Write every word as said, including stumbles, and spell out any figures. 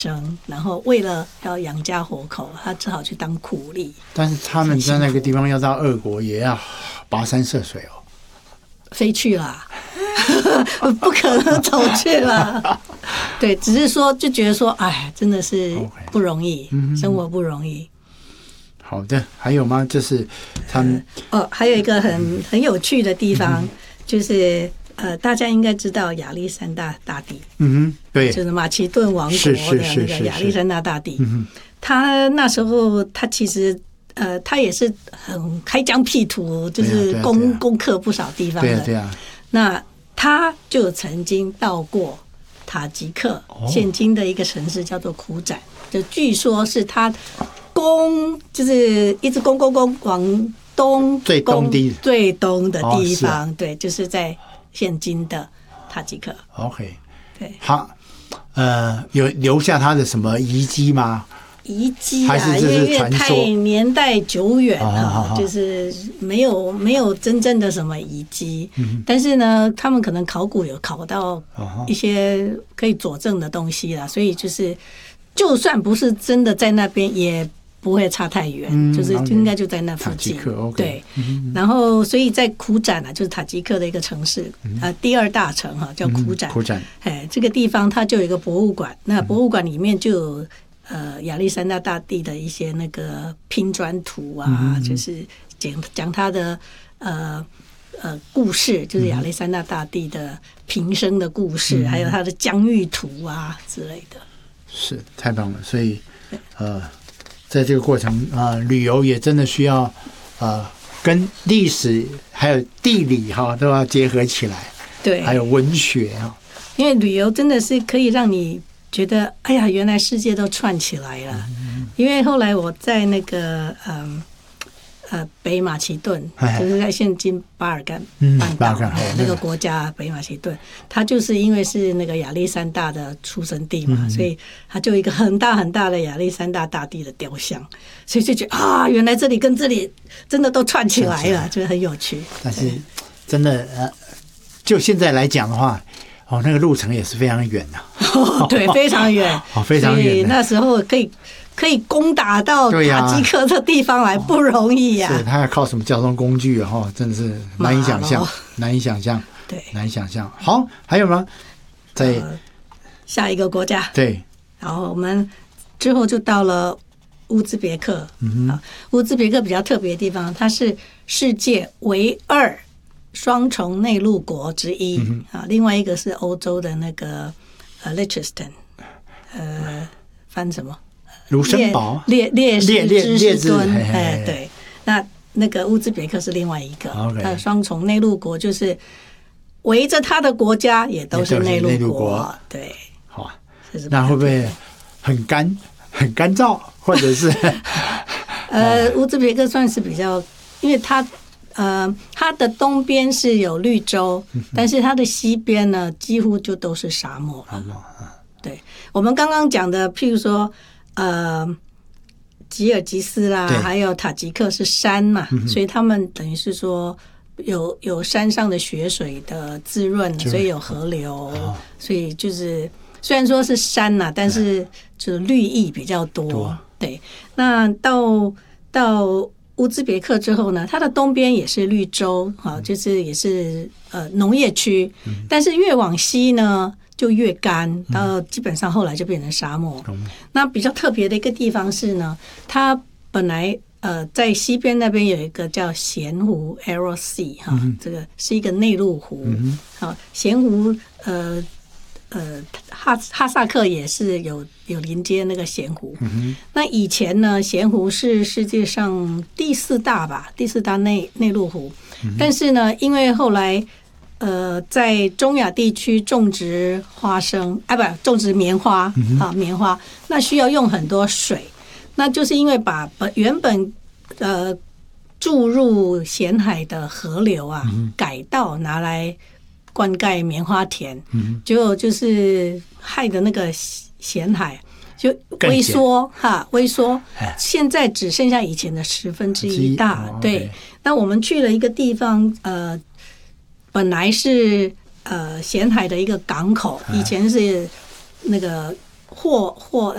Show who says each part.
Speaker 1: 生，然后为了要养家活口，他只好去当苦力。
Speaker 2: 但是他们在那个地方要到俄国，也要跋山涉水哦。
Speaker 1: 飞去啦，不可能走去啦。对，只是说就觉得说，哎，真的是不容易， okay. 生活不容易。
Speaker 2: 好的，还有吗？就是他们、
Speaker 1: 呃、哦，还有一个很很有趣的地方，嗯、就是呃，大家应该知道亚历山大大帝，
Speaker 2: 嗯哼，对，
Speaker 1: 就是马其顿王国的那个亚历山大大帝。他那时候他其实呃，他也是很开疆辟土，就是攻、啊啊啊、攻克不少地方的。对啊，对啊。那他就曾经到过塔吉克，哦、现今的一个城市叫做苦展，就据说是他攻，就是一直攻攻攻往东，
Speaker 2: 最东地
Speaker 1: 最东的地方，哦啊、对，就是在现今的塔吉克。
Speaker 2: OK，
Speaker 1: 对，
Speaker 2: 好，呃，有留下他的什么遗迹吗？
Speaker 1: 遗迹啊，因为太年代久远了，就是没有没有真正的什么遗迹。嗯、但是呢，他们可能考古有考到一些可以佐证的东西啦，所以就是就算不是真的在那边，也不会差太远，嗯、就是应该就在那附近。
Speaker 2: okay.
Speaker 1: 对，嗯、然后所以在苦展啊，就是塔吉克的一个城市，嗯、呃，第二大城哈，叫苦展。
Speaker 2: 嗯、苦展，
Speaker 1: 哎，这个地方它就有一个博物馆，那博物馆里面就有。呃，亚历山大大帝的一些那个拼砖图啊，嗯、就是讲讲他的呃呃故事，就是亚历山大大帝的平生的故事，嗯、还有他的疆域图啊之类的。
Speaker 2: 是太棒了，所以呃，在这个过程啊、呃，旅游也真的需要呃跟历史还有地理哈都要结合起来，
Speaker 1: 对，
Speaker 2: 还有文学啊，
Speaker 1: 因为旅游真的是可以让你。觉得哎呀，原来世界都串起来了。嗯、因为后来我在那个嗯呃北马其顿，就是在现今巴尔干半岛、嗯、那个国家北马其顿，它就是因为是那个亚历山大的出生地嘛，嗯、所以它就有一个很大很大的亚历山大大帝的雕像，所以就觉得啊，原来这里跟这里真的都串起来了，觉得很有趣。
Speaker 2: 但是真的呃，就现在来讲的话。哦，那个路程也是非常远呐、
Speaker 1: 啊哦，对，非常远，
Speaker 2: 哦，非常远。所以
Speaker 1: 那时候可以可以攻打到塔吉克这地方来，不容易呀、啊。
Speaker 2: 是，他要靠什么交通工具啊？哈，真的是难以想象，难以想象，
Speaker 1: 对，
Speaker 2: 难以想象。好，还有吗？在、呃、
Speaker 1: 下一个国家，
Speaker 2: 对，
Speaker 1: 然后我们之后就到了乌兹别克。嗯哼，乌兹别克比较特别的地方，它是世界唯二。双重内陆国之一、嗯、啊，另外一个是欧洲的那个呃 Liechtenstein， 呃，翻什么？
Speaker 2: 卢森堡
Speaker 1: 列列列支士敦，哎，
Speaker 2: 对，
Speaker 1: 那那个乌兹别克是另外一个，
Speaker 2: okay.
Speaker 1: 它的双重内陆国就是围着它的国家也都是内陆国，对，
Speaker 2: 好啊，那会不会很干很干燥，或者是？
Speaker 1: 呃，乌兹别克算是比较，因为它。呃，它的东边是有绿洲，但是它的西边呢，几乎就都是沙漠了。对，我们刚刚讲的，譬如说，呃，吉尔吉斯啦，还有塔吉克是山嘛，嗯、所以他们等于是说有有山上的雪水的滋润，所以有河流，哦、所以就是虽然说是山呐、啊，但是就是绿意比较多。多对，那到到。乌兹别克之后呢，它的东边也是绿洲，哈，就是也是呃农业区，但是越往西呢就越干，到基本上后来就变成沙漠。嗯、那比较特别的一个地方是呢，它本来呃在西边那边有一个叫咸湖 Aral Sea 哈，嗯、这个是一个内陆湖，好、嗯，咸湖呃。呃，哈哈萨克也是有有连接那个咸湖。嗯、那以前呢，咸湖是世界上第四大吧，第四大内内陆湖。嗯、但是呢，因为后来呃，在中亚地区种植花生，啊不，种植棉花、嗯、啊棉花，那需要用很多水，那就是因为把原本呃注入咸海的河流啊，嗯、改道拿来。灌溉棉花田，结果就是害的那个咸海就微缩哈，微缩，现在只剩下以前的十分之一大。哦、对， okay. 那我们去了一个地方，呃，本来是呃咸海的一个港口，以前是那个货货